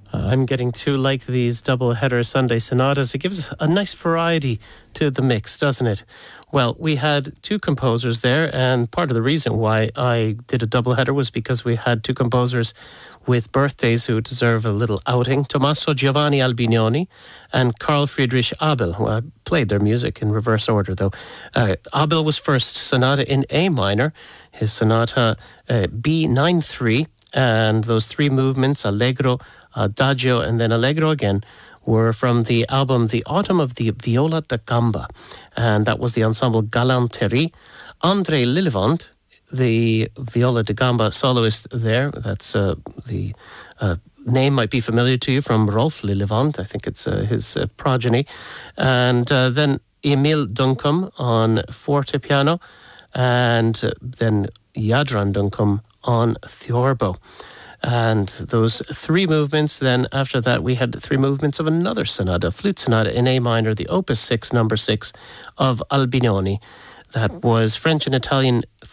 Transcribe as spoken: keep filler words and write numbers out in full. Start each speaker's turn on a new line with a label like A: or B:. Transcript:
A: Uh, I'm getting to like these double-header Sunday sonatas. It gives a nice variety to the mix, doesn't it? Well, we had two composers there, and part of the reason why I did a double-header was because we had two composers with birthdays who deserve a little outing. Tommaso Giovanni Albinoni and Carl Friedrich Abel. Well, I played their music in reverse order, though. Uh, Abel was first sonata in A minor, his sonata uh, B nine three, and those three movements, Allegro, Adagio, and then Allegro again, were from the album The Autumn of the Viola da Gamba, and that was the ensemble Galanterie. André Lillevant, the Viola da Gamba soloist there, that's uh, the uh, name might be familiar to you from Rolf Lillevant, I think it's uh, his uh, progeny, and uh, then Emil Duncombe on forte piano, and uh, then Jadran Duncombe on theorbo. And those three movements, then after that we had three movements of another sonata, flute sonata in A minor, the opus six, number six of Albinoni. That was French and Italian